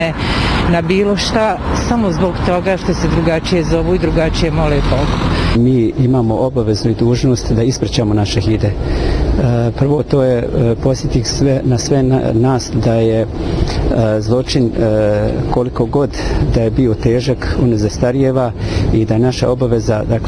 na bilo šta, samo zbog toga što se drugačije zovu i drugačije mole Bogu. Mi imamo obavezu i dužnost da ispričamo naše hide. Prvo, to je podsjetnik na sve nas da je zločin koliko god da je bio težak, on ne zastarijeva i da je naša obaveza, dakle,